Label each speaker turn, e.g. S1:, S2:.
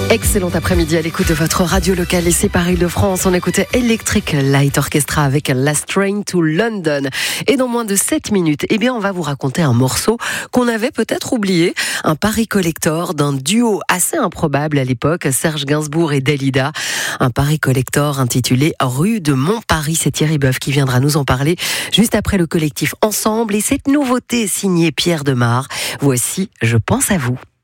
S1: Excellent après-midi à l'écoute de votre radio locale ici par Île-de-France. On écoutait Electric Light Orchestra avec Last Train to London. Et dans moins de 7 minutes, on va vous raconter un morceau qu'on avait peut-être oublié. Un pari collector d'un duo assez improbable à l'époque, Serge Gainsbourg et Dalida. Un pari collector intitulé Rue de Montparis. C'est Thierry Boeuf qui viendra nous en parler juste après le collectif Ensemble. Et cette nouveauté signée Pierre Demar. Voici Je pense à vous.